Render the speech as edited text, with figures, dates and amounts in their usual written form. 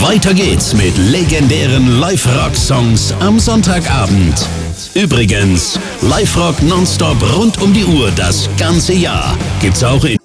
Weiter geht's mit legendären Live-Rock-Songs am Sonntagabend. Übrigens, Live-Rock nonstop rund um die Uhr das ganze Jahr. Gibt's auch in